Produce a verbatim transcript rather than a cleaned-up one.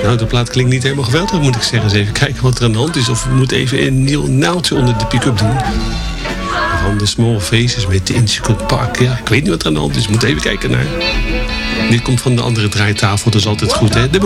Nou, de plaat klinkt niet helemaal geweldig, moet ik zeggen. Eens even kijken wat er aan de hand is. Of we moeten even een nieuw naaldje onder de pick-up doen. Van de Small Faces met Inchcote Park. Ja, ik weet niet wat er aan de hand is. We moeten even kijken naar. Dit komt van de andere draaitafel, dat is altijd goed, hè? De